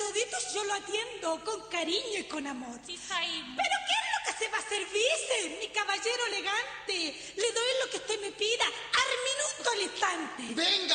toditos yo lo atiendo con cariño y con amor. Sí, Jaime. ¿Pero qué es lo que se va a servirse, mi caballero elegante? Le doy lo que usted me pida, al minuto al instante. Venga.